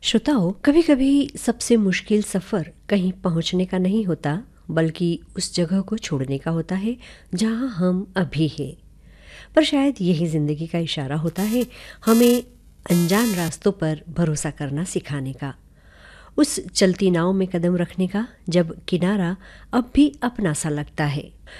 श्रोताओं, कभी कभी सबसे मुश्किल सफ़र कहीं पहुंचने का नहीं होता, बल्कि उस जगह को छोड़ने का होता है जहां हम अभी हैं। पर शायद यही ज़िंदगी का इशारा होता है, हमें अनजान रास्तों पर भरोसा करना सिखाने का, उस चलती नाव में कदम रखने का जब किनारा अब भी अपना सा लगता है।